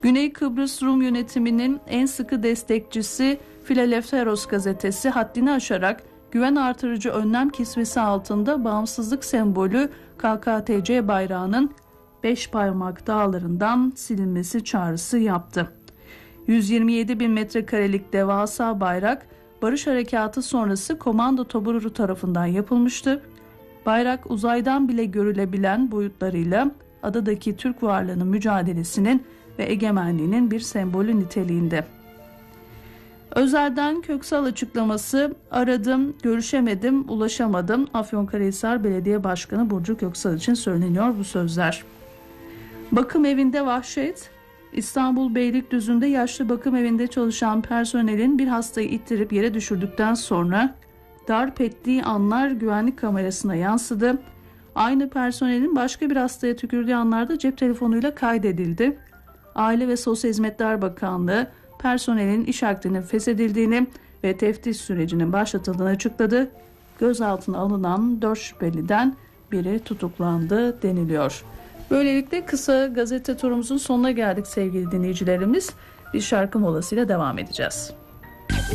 Güney Kıbrıs Rum yönetiminin en sıkı destekçisi Filadelfos gazetesi haddini aşarak güven artırıcı önlem kisvesi altında bağımsızlık sembolü KKTC bayrağının 5 parmak dağlarından silinmesi çağrısı yaptı. 127 bin metrekarelik devasa bayrak barış harekatı sonrası komando tabururu tarafından yapılmıştı. Bayrak uzaydan bile görülebilen boyutlarıyla adadaki Türk varlığının mücadelesinin ve egemenliğinin bir sembolü niteliğinde. Özer'den Köksal açıklaması: aradım, görüşemedim, ulaşamadım. Afyonkarahisar Belediye Başkanı Burcu Köksal için söyleniyor bu sözler. Bakım evinde vahşet. İstanbul Beylikdüzü'nde yaşlı bakım evinde çalışan personelin bir hastayı ittirip yere düşürdükten sonra darp ettiği anlar güvenlik kamerasına yansıdı. Aynı personelin başka bir hastaya tükürdüğü anlarda cep telefonuyla kaydedildi. Aile ve Sosyal Hizmetler Bakanlığı personelin iş akdinin feshedildiğini ve teftiş sürecinin başlatıldığını açıkladı. Gözaltına alınan 4 şüpheliden biri tutuklandı deniliyor. Böylelikle kısa gazete turumuzun sonuna geldik sevgili dinleyicilerimiz. Bir şarkı molasıyla devam edeceğiz.